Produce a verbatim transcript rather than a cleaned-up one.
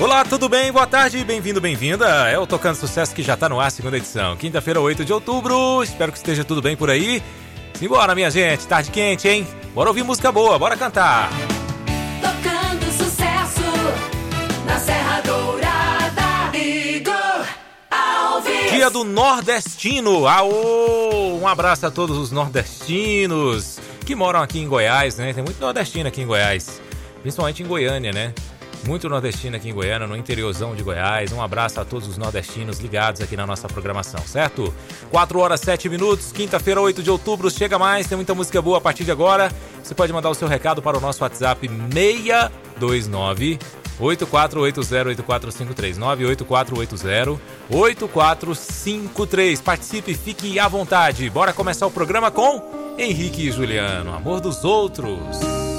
Olá, tudo bem? Boa tarde, bem-vindo, bem-vinda. É o Tocando Sucesso que já tá no ar, segunda edição. Quinta-feira, oito de outubro. Espero que esteja tudo bem por aí. Simbora, minha gente. Tarde quente, hein? Bora ouvir música boa, bora cantar. Tocando sucesso na Serra Dourada. Igor Alves. Dia do Nordestino. Aô! Um abraço a todos os nordestinos que moram aqui em Goiás, né? Tem muito nordestino aqui em Goiás. Principalmente em Goiânia, né? Muito nordestino aqui em Goiânia, no interiorzão de Goiás. Um abraço a todos os nordestinos ligados aqui na nossa programação, certo? quatro horas, sete minutos, quinta-feira, oito de outubro, chega mais, tem muita música boa a partir de agora. Você pode mandar o seu recado para o nosso WhatsApp seis dois nove, oito quatro oito zero, oito quatro cinco três, nove oito quatro oito zero, oito quatro cinco três. Participe, fique à vontade. Bora começar o programa com Henrique e Juliano, Amor dos Outros.